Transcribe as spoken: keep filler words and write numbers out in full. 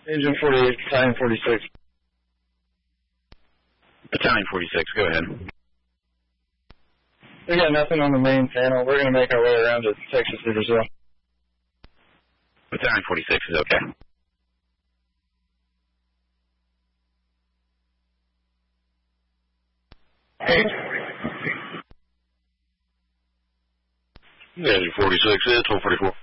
Agent forty-eight, Battalion forty-six. Battalion forty-six, go ahead. We got nothing on the main panel. We're going to make our way around to Texas Citadel. Battalion forty-six is okay. Battalion forty-six, it's one forty-four.